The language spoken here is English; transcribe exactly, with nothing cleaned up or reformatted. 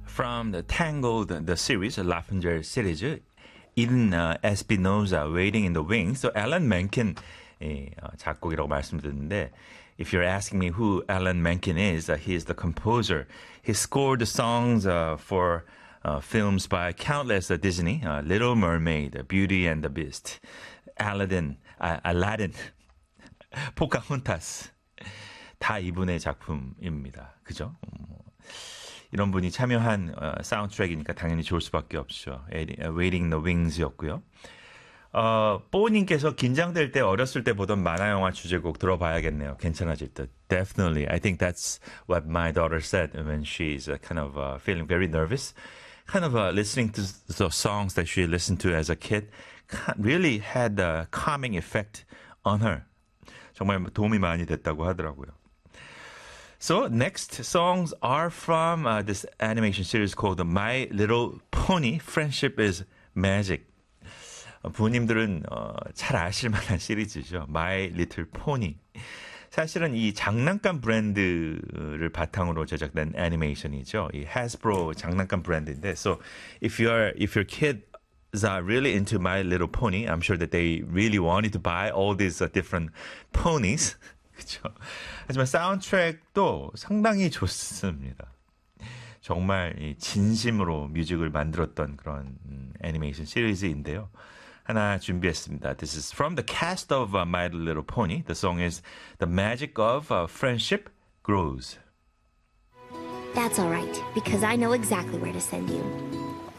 from the Tangled, the series, the Rapunzel series, in uh, Espinosa, Waiting in the Wings. So Alan Menken 예, 어, 작곡이라고 말씀드렸는데, if you're asking me who Alan Menken is, uh, he is the composer. He scored the songs uh, for uh, films by countless uh, Disney, uh, Little Mermaid, Beauty and the Beast, Aladdin, 아, Aladdin, 포카혼타스. 다 이분의 작품입니다. 그죠? 음, 이런 분이 참여한 어, 사운드트랙이니까 당연히 좋을 수밖에 없죠. Waiting in the Wings였고요. 어, 뽀님께서 긴장될 때 어렸을 때 보던 만화 영화 주제곡 들어봐야겠네요. 괜찮아질 듯. Definitely. I think that's what my daughter said when she's uh, kind of uh, feeling very nervous. Kind of uh, listening to the songs that she listened to as a kid really had a calming effect on her. 정말 도움이 많이 됐다고 하더라고요. So next songs are from uh, this animation series called My Little Pony, Friendship is Magic. 부모님들은 어, 잘 아실 만한 시리즈죠. My Little Pony. 사실은 이 장난감 브랜드를 바탕으로 제작된 애니메이션이죠. 이 Hasbro 장난감 브랜드인데, so if you're if your kids are really into My Little Pony, I'm sure that they really wanted to buy all these uh, different ponies. 그렇죠. 하지만 사운드트랙도 상당히 좋습니다. 정말 이 진심으로 뮤직을 만들었던 그런 음, 애니메이션 시리즈인데요. 하나 준비했습니다. This is from the cast of uh, My Little Pony. The song is The Magic of uh, Friendship Grows. That's all right, because I know exactly where to send you.